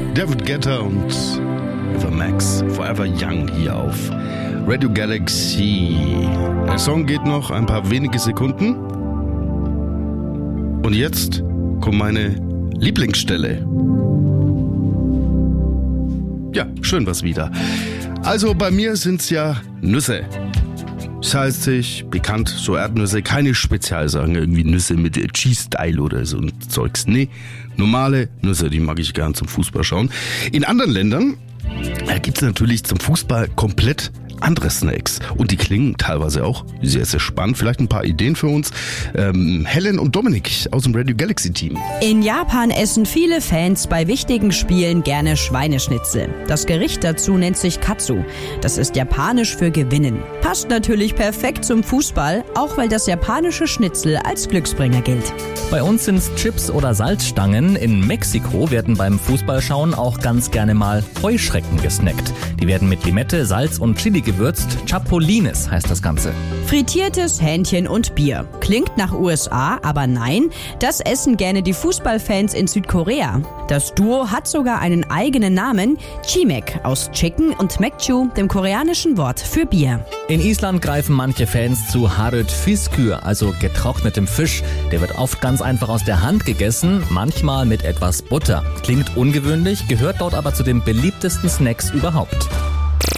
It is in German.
David Guetta und Eva Max, Forever Young hier auf Radio Galaxy. Der Song geht noch ein paar wenige Sekunden. Und jetzt kommt meine Lieblingsstelle. Ja, schön was wieder. Also bei mir sind's ja Nüsse. Salzig, bekannt, so Erdnüsse, keine Spezialsachen, irgendwie Nüsse mit Cheese-Style oder so ein Zeugs. Nee, normale Nüsse, die mag ich gern zum Fußball schauen. In anderen Ländern gibt's natürlich zum Fußball komplett andere Snacks. Und die klingen teilweise auch sehr, sehr spannend. Vielleicht ein paar Ideen für uns. Helen und Dominik aus dem Radio Galaxy Team. In Japan essen viele Fans bei wichtigen Spielen gerne Schweineschnitzel. Das Gericht dazu nennt sich Katsu. Das ist japanisch für gewinnen. Passt natürlich perfekt zum Fußball, auch weil das japanische Schnitzel als Glücksbringer gilt. Bei uns sind's Chips oder Salzstangen. In Mexiko werden beim Fußballschauen auch ganz gerne mal Heuschrecken gesnackt. Die werden mit Limette, Salz und Chili gewürzt. Chapulines heißt das Ganze. Frittiertes Hähnchen und Bier. Klingt nach USA, aber nein, das essen gerne die Fußballfans in Südkorea. Das Duo hat sogar einen eigenen Namen, Chimek, aus Chicken und Mekju, dem koreanischen Wort für Bier. In Island greifen manche Fans zu Harrod Fiskur, also getrocknetem Fisch. Der wird oft ganz einfach aus der Hand gegessen, manchmal mit etwas Butter. Klingt ungewöhnlich, gehört dort aber zu den beliebtesten Snacks überhaupt.